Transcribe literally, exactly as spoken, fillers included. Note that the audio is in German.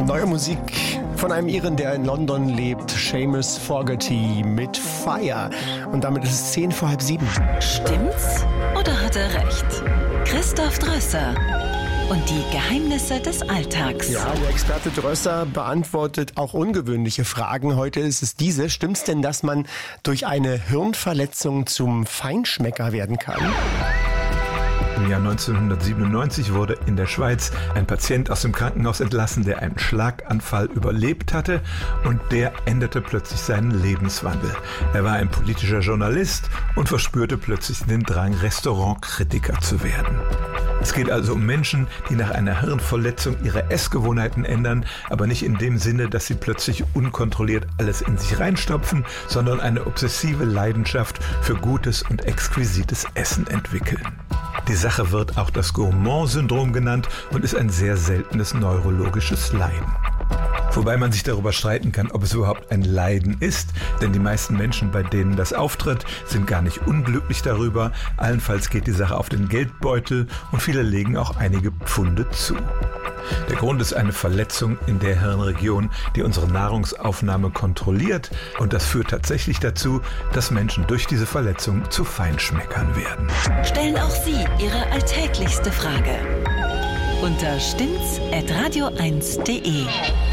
Neue Musik von einem Iren, der in London lebt, Seamus Fogarty mit Fire. Und damit ist es zehn vor halb sieben. Stimmt's oder hat er recht? Christoph Drösser und die Geheimnisse des Alltags. Ja, der Experte Drösser beantwortet auch ungewöhnliche Fragen. Heute ist es diese. Stimmt's denn, dass man durch eine Hirnverletzung zum Feinschmecker werden kann? Im Jahr neunzehnhundertsiebenundneunzig wurde in der Schweiz ein Patient aus dem Krankenhaus entlassen, der einen Schlaganfall überlebt hatte, und der änderte plötzlich seinen Lebenswandel. Er war ein politischer Journalist und verspürte plötzlich den Drang, Restaurantkritiker zu werden. Es geht also um Menschen, die nach einer Hirnverletzung ihre Essgewohnheiten ändern, aber nicht in dem Sinne, dass sie plötzlich unkontrolliert alles in sich reinstopfen, sondern eine obsessive Leidenschaft für gutes und exquisites Essen entwickeln. Die Sache wird auch das Gourmand-Syndrom genannt und ist ein sehr seltenes neurologisches Leiden. Wobei man sich darüber streiten kann, ob es überhaupt ein Leiden ist, denn die meisten Menschen, bei denen das auftritt, sind gar nicht unglücklich darüber. Allenfalls geht die Sache auf den Geldbeutel und viele legen auch einige Pfunde zu. Der Grund ist eine Verletzung in der Hirnregion, die unsere Nahrungsaufnahme kontrolliert, und das führt tatsächlich dazu, dass Menschen durch diese Verletzung zu Feinschmeckern werden. Stellen auch Sie Ihre alltäglichste Frage unter stimmt's at radio eins punkt de.